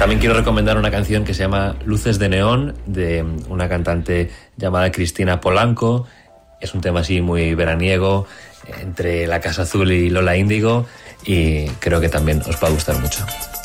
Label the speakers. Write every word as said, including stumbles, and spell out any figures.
Speaker 1: También quiero recomendar una canción que se llama Luces de Neón, de una cantante llamada Cristina Polanco. Es un tema así muy veraniego, entre La Casa Azul y Lola Índigo, y creo que también os va a gustar mucho.